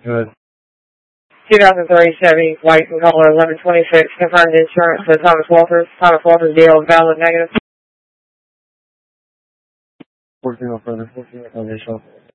Good. 2003 Chevy, white in color, 1126, confirmed insurance for Thomas Walters. Thomas Walters deal, valid negative. Working on further.